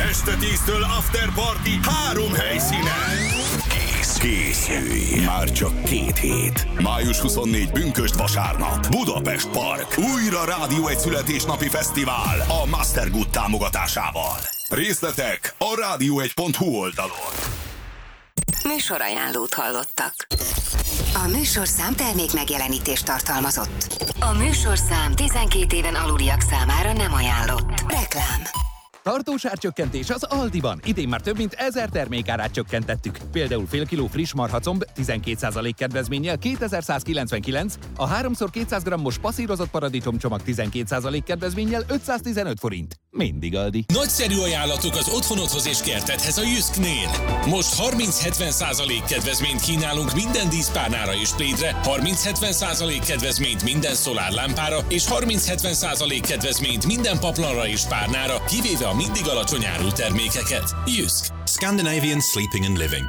Este 10-től After Party 3 helyszínen. Készülj! Már csak 2 hét. Május 24 pünkösd vasárnap. Budapest Park. Újra Rádió 1 születésnapi fesztivál a Master Good támogatásával. Részletek a radio1.hu oldalon. Műsorajánlót hallottak. A műsorszám termék megjelenítést tartalmazott. A műsorszám 12 éven aluliak számára nem ajánlott. Reklám. Tartós árcsökkentés az Aldiban. Idén már több mint 1000 termékárát csökkentettük. Például fél kiló friss marhacomb 12% kedvezménnyel 2199, a 3x200 g-os passzírozott paradicsomcsomag 12% kedvezménnyel 515 forint. Mindig Aldi. Nagyszerű ajánlatok az otthonodhoz és kertedhez a Jysknél. Most 30-70% kedvezményt kínálunk minden díszpárnára és plédre, 30-70% kedvezményt minden szolárlámpára és 30-70% kedvezményt minden paplanra és párnára, kivéve a mindig alacsony árú termékeket. Jysk. Scandinavian Sleeping and Living.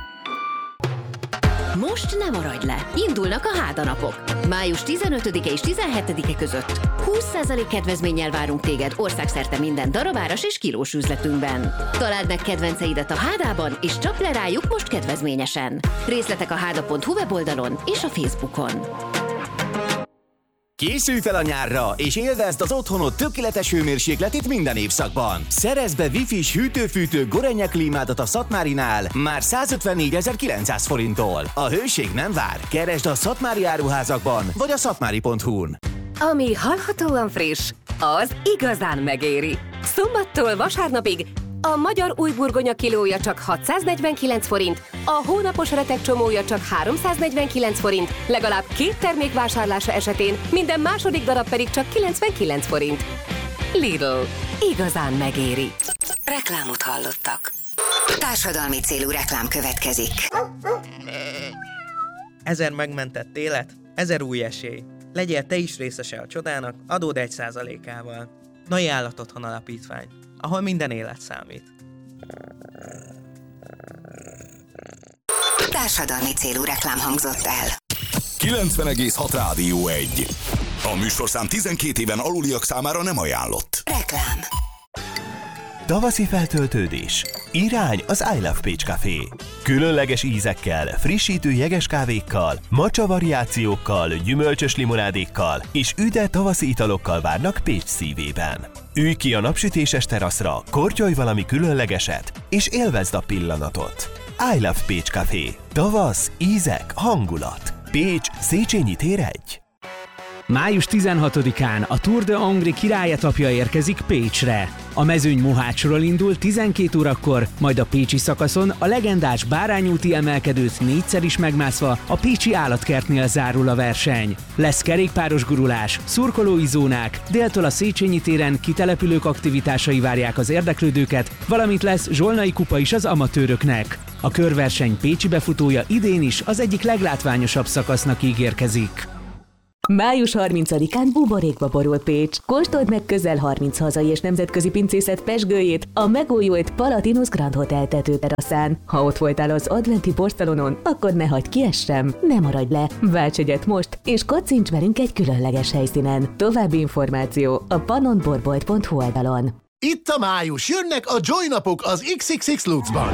Most ne maradj le! Indulnak a hádanapok. Május 15-e és 17-e között 20% kedvezménnyel várunk téged országszerte minden darabáras és kilós üzletünkben. Találd meg kedvenceidet a Hádában, és csap le rájuk most kedvezményesen. Részletek a háda.hu weboldalon és a Facebookon. Készülj fel a nyárra, és élvezd az otthonod tökéletes hőmérsékletét minden évszakban. Szerezd be Wi-Fi-s hűtő-fűtő Gorenje klímádat a Szatmárinál már 154.900 forinttól. A hőség nem vár. Keresd a szatmári áruházakban, vagy a szatmári.hu-n. Ami hallhatóan friss, az igazán megéri. Szombattól vasárnapig a magyar újburgonya kilója csak 649 forint, a hónapos retek csomója csak 349 forint, legalább 2 termék vásárlása esetén minden második darab pedig csak 99 forint. Lidl. Igazán megéri. Reklámot hallottak. Társadalmi célú reklám következik. 1000 megmentett élet, 1000 új esély. Legyél te is részese a csodának, adód 1%-ával. Nai Állatotthon Alapítvány, ahol minden élet számít. Társadalmi célú reklám hangzott el. 90,6 Rádió 1. A műsorszám 12 éven aluliak számára nem ajánlott. Reklám. Tavaszi feltöltődés. Irány az I Love Pécs Café. Különleges ízekkel, frissítő jeges kávékkal, matcha variációkkal, gyümölcsös limonádékkal és üde tavaszi italokkal várnak Pécs szívében. Ülj ki a napsütéses teraszra, kortyolj valami különlegeset, és élvezd a pillanatot. I Love Pécs Café. Tavasz, ízek, hangulat. Pécs, Széchenyi tér 1. Május 16-án a Tour de Hongrie királlyetapja érkezik Pécsre. A mezőny Mohácsról indul 12 órakor, majd a pécsi szakaszon a legendás Bárányúti emelkedőt 4-szer is megmászva a pécsi állatkertnél zárul a verseny. Lesz kerékpáros gurulás, szurkolói zónák, déltől a Széchenyi téren kitelepülők aktivitásai várják az érdeklődőket, valamint lesz zsolnai kupa is az amatőröknek. A körverseny pécsi befutója idén is az egyik leglátványosabb szakasznak ígérkezik. Május 30-án buborékba borul Pécs. Kóstold meg közel 30 hazai és nemzetközi pincészet pezsgőjét a megújult Palatinus Grand Hotel tetőteraszán. Ha ott voltál az adventi porszalonon, akkor ne hagyd ki ezt sem, ne maradj le, válts egyet most, és kaccints velünk egy különleges helyszínen. További információ a pannonborbolt.hu oldalon. Itt a május, jönnek a Joy napok az XXX Lutzban.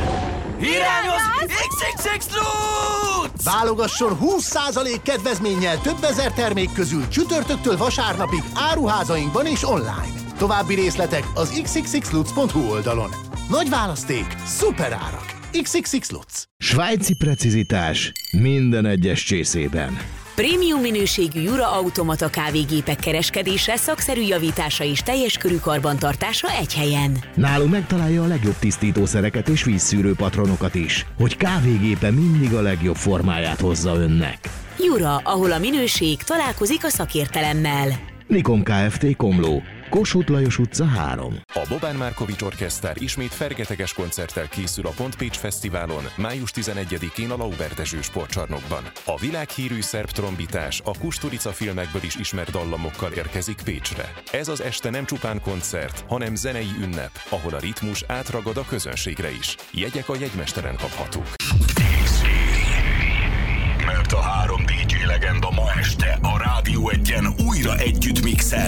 Irányoz XXX Lutz! Válogasson 20% kedvezménnyel több ezer termék közül csütörtöktől vasárnapig áruházainkban és online. További részletek az xxxlutz.hu oldalon. Nagy választék, szuper árak. XXX Lutz. Svájci precizitás minden egyes csészében. Prémium minőségű Jura automata kávégépek kereskedése, szakszerű javítása és teljes körű karbantartása egy helyen. Nálunk megtalálja a legjobb tisztítószereket és vízszűrő patronokat is, hogy kávégépe mindig a legjobb formáját hozza önnek. Jura, ahol a minőség találkozik a szakértelemmel. Nikom Kft. Komló, Kossuth Lajos utca 3. A Bobán Márkovics Orkesztár ismét fergeteges koncerttel készül a Pont Pécs Fesztiválon május 11-én a Lauber Dezső sportcsarnokban. A világhírű szerb trombitás a Kusturica filmekből is ismert dallamokkal érkezik Pécsre. Ez az este nem csupán koncert, hanem zenei ünnep, ahol a ritmus átragad a közönségre is. Jegyek a jegymesteren kaphatók. Mert a 3 DJ legenda ma este a Rádió 1-en újra együtt mixel.